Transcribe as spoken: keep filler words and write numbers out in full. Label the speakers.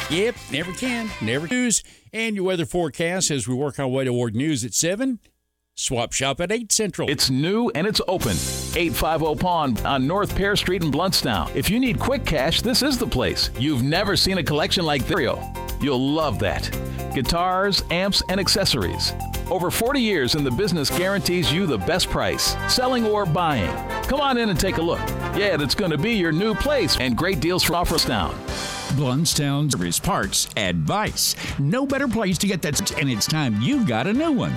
Speaker 1: Yep, never can, never news. And your weather forecast as we work our way toward news at seven. Swap Shop at eight Central.
Speaker 2: It's new and it's open. eight fifty Pawn on North Pear Street in Bluntstown. If you need quick cash, this is the place. You've never seen a collection like this. You'll love that. Guitars, amps, and accessories. Over forty years in the business guarantees you the best price, selling or buying. Come on in and take a look. Yeah, that's going to be your new place and great deals for Offerstown.
Speaker 3: Bluntstown Service Parts Advice. No better place to get that, and it's time you got a new one.